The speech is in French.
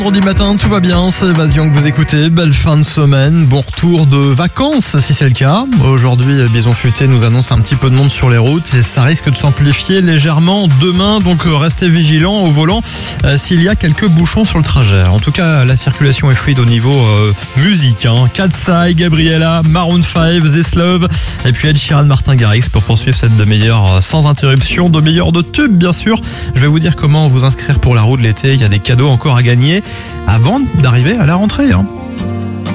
Vendredi matin, tout va bien, c'est Évasion que vous écoutez, belle fin de semaine, bon retour de vacances si c'est le cas. Aujourd'hui, Bison Futé nous annonce un petit peu de monde sur les routes et ça risque de s'amplifier légèrement demain, donc restez vigilants au volant s'il y a quelques bouchons sur le trajet. En tout cas, la circulation est fluide au niveau musique. Katsai, Gabriella, Maroon 5, This Love et puis Ed Sheeran, Martin Garrix pour poursuivre cette demi-heure sans interruption, demi-heure de tube bien sûr. Je vais vous dire comment vous inscrire pour la roue de l'été, il y a des cadeaux encore à gagner avant d'arriver à la rentrée.